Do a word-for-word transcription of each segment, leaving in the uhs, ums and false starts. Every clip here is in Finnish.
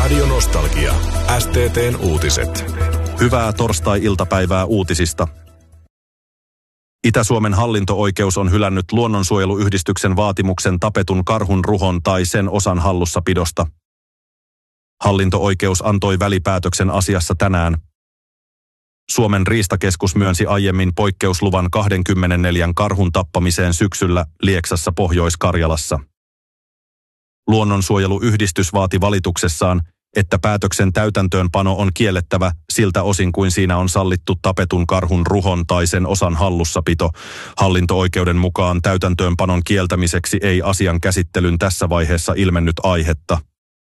Radio Nostalgia. S T T:n uutiset. Hyvää torstai-iltapäivää uutisista. Itä-Suomen hallinto-oikeus on hylännyt luonnonsuojeluyhdistyksen vaatimuksen tapetun karhun ruhon tai sen osan hallussapidosta. Hallinto-oikeus antoi välipäätöksen asiassa tänään. Suomen riistakeskus myönsi aiemmin poikkeusluvan kaksikymmentäneljä karhun tappamiseen syksyllä Lieksassa Pohjois-Karjalassa. Luonnonsuojeluyhdistys vaati valituksessaan, että päätöksen täytäntöönpano on kiellettävä siltä osin kuin siinä on sallittu tapetun karhun ruhon tai sen osan hallussapito. Hallinto-oikeuden mukaan täytäntöönpanon kieltämiseksi ei asian käsittelyn tässä vaiheessa ilmennyt aihetta.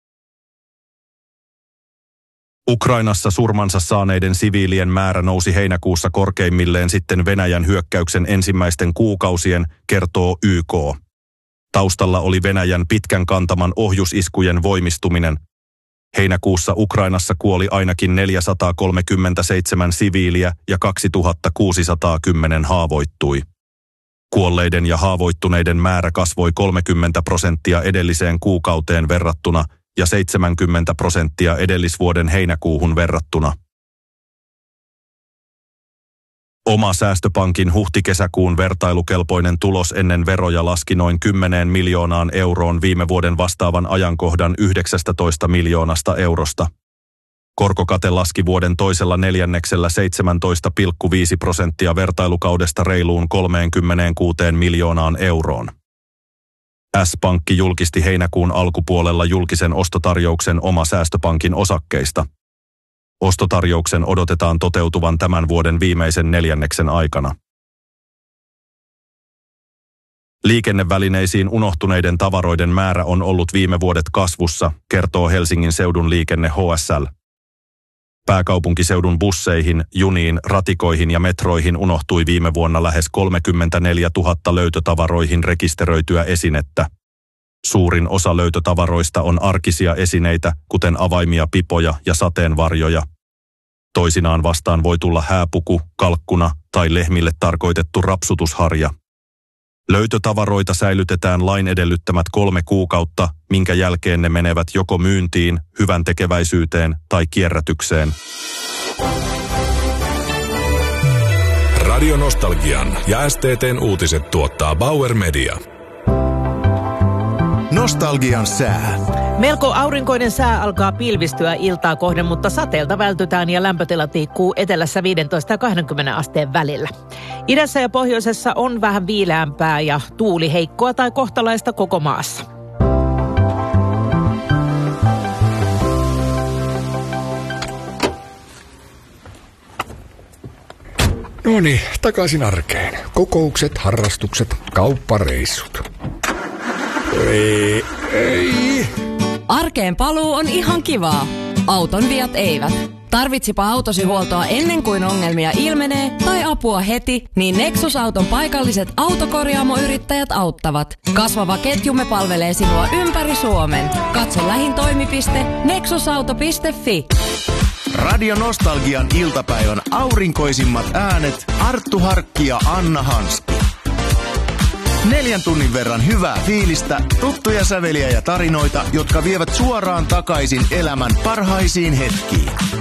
Ukrainassa surmansa saaneiden siviilien määrä nousi heinäkuussa korkeimmilleen sitten Venäjän hyökkäyksen ensimmäisten kuukausien, kertoo Y K. Taustalla oli Venäjän pitkän kantaman ohjusiskujen voimistuminen. Heinäkuussa Ukrainassa kuoli ainakin neljäsataakolmekymmentäseitsemän siviiliä ja kaksituhattakuusisataakymmenen haavoittui. Kuolleiden ja haavoittuneiden määrä kasvoi kolmekymmentä prosenttia edelliseen kuukauteen verrattuna ja seitsemänkymmentä prosenttia edellisvuoden heinäkuuhun verrattuna. Oma säästöpankin huhti-kesäkuun vertailukelpoinen tulos ennen veroja laski noin kymmeneen miljoonaan euroon viime vuoden vastaavan ajankohdan yhdeksäntoista miljoonasta eurosta. Korkokate laski vuoden toisella neljänneksellä seitsemäntoista pilkku viisi prosenttia vertailukaudesta reiluun kolmekymmentäkuusi miljoonaan euroon. S-pankki julkisti heinäkuun alkupuolella julkisen ostotarjouksen Oma säästöpankin osakkeista. Ostotarjouksen odotetaan toteutuvan tämän vuoden viimeisen neljänneksen aikana. Liikennevälineisiin unohtuneiden tavaroiden määrä on ollut viime vuodet kasvussa, kertoo Helsingin seudun liikenne H S L. Pääkaupunkiseudun busseihin, juniin, ratikoihin ja metroihin unohtui viime vuonna lähes kolmekymmentäneljätuhatta löytötavaroihin rekisteröityä esinettä. Suurin osa löytötavaroista on arkisia esineitä, kuten avaimia, pipoja ja sateenvarjoja. Toisinaan vastaan voi tulla hääpuku, kalkkuna tai lehmille tarkoitettu rapsutusharja. Löytötavaroita säilytetään lain edellyttämät kolme kuukautta, minkä jälkeen ne menevät joko myyntiin, hyvän tekeväisyyteen tai kierrätykseen. Radio Nostalgian ja S T T:n uutiset tuottaa Bauer Media. Nostalgian sää. Melko aurinkoinen sää alkaa pilvistyä iltaa kohden, mutta sateelta vältytään ja lämpötila tiikkuu etelässä viisitoista ja kaksikymmentä asteen välillä. Idässä ja pohjoisessa on vähän viileämpää ja tuuli heikkoa tai kohtalaista koko maassa. No niin, takaisin arkeen. Kokoukset, harrastukset, kauppareissut. Ei, ei. Arkeen paluu on ihan kivaa. Auton viat eivät. Tarvitsipa autosi huoltoa ennen kuin ongelmia ilmenee tai apua heti, niin Nexus-auton paikalliset autokorjaamoyrittäjät auttavat. Kasvava ketjumme palvelee sinua ympäri Suomen. Katso lähin toimipiste nexusauto piste fi. Radio Nostalgian iltapäivän aurinkoisimmat äänet Arttu Harkki ja Anna Hanski. Neljän tunnin verran hyvää fiilistä, tuttuja säveliä ja tarinoita, jotka vievät suoraan takaisin elämän parhaisiin hetkiin.